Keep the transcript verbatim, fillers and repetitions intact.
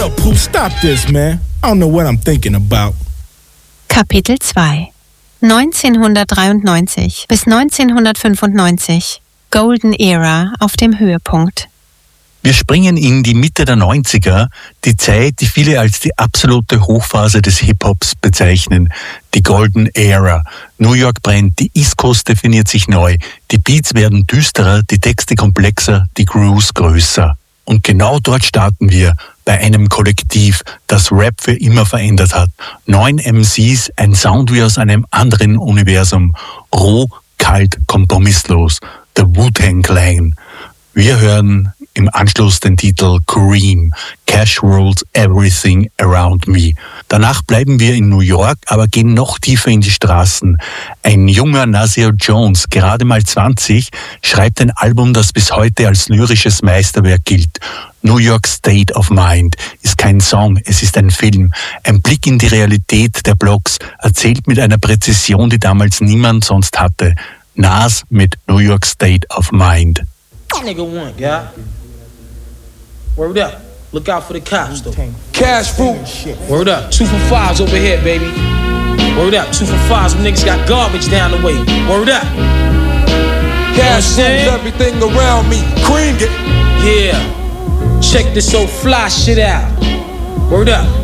up, Pooh? Stop this, man. I don't know what I'm thinking about. Kapitel zwei. neunzehnhundertdreiundneunzig bis neunzehnhundertfünfundneunzig. Golden Era auf dem Höhepunkt. Wir springen in die Mitte der neunziger, die Zeit, die viele als die absolute Hochphase des Hip-Hops bezeichnen, die Golden Era. New York brennt, die East Coast definiert sich neu, die Beats werden düsterer, die Texte komplexer, die Grooves größer. Und genau dort starten wir, bei einem Kollektiv, das Rap für immer verändert hat. Neun M Cs, ein Sound wie aus einem anderen Universum. Roh, kalt, kompromisslos. The Wu-Tang Clan. Wir hören im Anschluss den Titel Cream, Cash Rules Everything Around Me. Danach bleiben wir in New York, aber gehen noch tiefer in die Straßen. Ein junger Nasir Jones, gerade mal zwanzig, schreibt ein Album, das bis heute als lyrisches Meisterwerk gilt. New York State of Mind ist kein Song, es ist ein Film. Ein Blick in die Realität der Blocks, erzählt mit einer Präzision, die damals niemand sonst hatte. Nas mit New York State of Mind. Nigga one, guy. Word up. Look out for the cops, though. Cash fruit. Word up. Two for fives over here, baby. Word up. Two for fives. Them niggas got garbage down the way. Word up. Cash rules everything around me. Cream it. Yeah. Check this old fly shit out. Word up.